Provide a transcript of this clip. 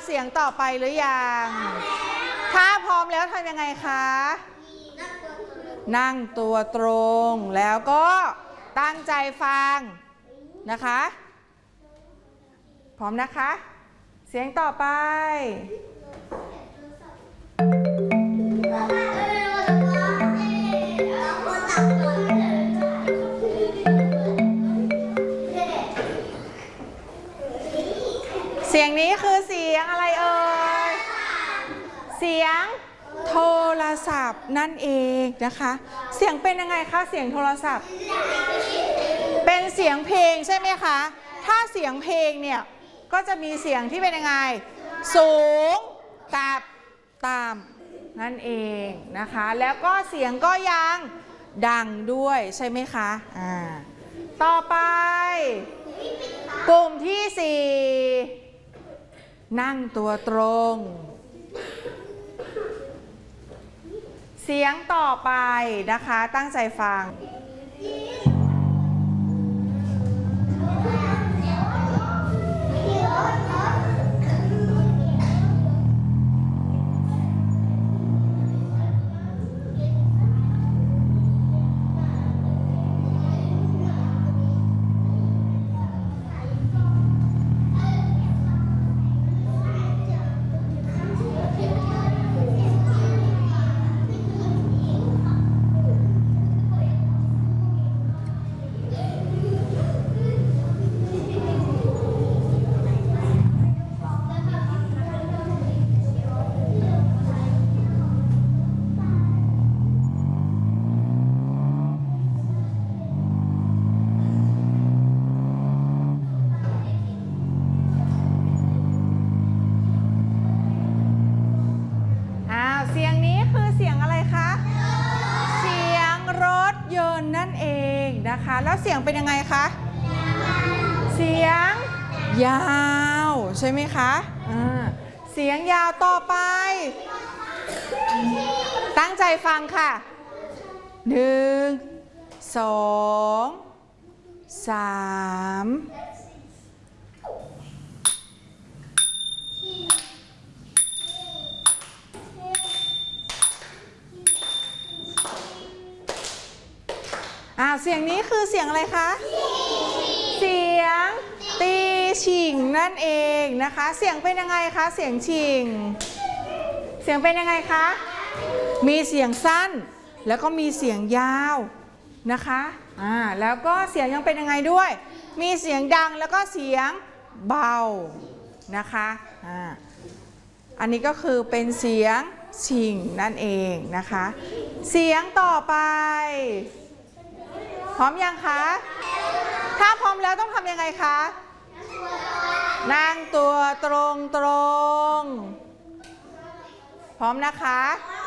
เสียงต่อไปหรือยังถ้าพร้อมแล้วทำยังไงคะนั่งตัวตรงแล้วก็ตั้งใจฟังนะคะพร้อมนะคะเสียงต่อไปเสียงนี้คือเสียงอะไรเอ่ยเสียงโทรศัพท์นั่นเองนะคะเสียงเป็นยังไงคะเสียงโทรศัพท์เป็นเสียงเพลงใช่ไหมคะถ้าเสียงเพลงเนี่ยก็จะมีเสียงที่เป็นยังไงสูงกับต่ำนั่นเองนะคะแล้วก็เสียงก็ยังดังด้วยใช่ไหมคะต่อไปกลุ่มที่4นั่งตัวตรงเสียงต่อไปนะคะตั้งใจฟังเสียงนี้คือเสียงอะไรคะเสียงรถยนต์นั่นเองนะคะแล้วเสียงเป็นยังไงคะเสียงยาวใช่ไหมคะเสียงยาวต่อไปตั้งใจฟังค่ะ1 2 3เสียงนี้คือเสียงอะไรคะเสียงตีฉิงนั่นเองนะคะเสียงเป็นยังไงคะเสียงฉิงเสียงเป็นยังไงคะมีเสียงสั้นแล้วก็มีเสียงยาวนะคะแล้วก็เสียงยังเป็นยังไงด้วยมีเสียงดังแล้วก็เสียงเบานะคะอันนี้ก็คือเป็นเสียงฉิงนั่นเองนะคะเสียงต่อไปพร้อมยังคะถ้าพร้อมแล้วต้องทำยังไงคะนั่งตัวตรงพร้อมนะคะ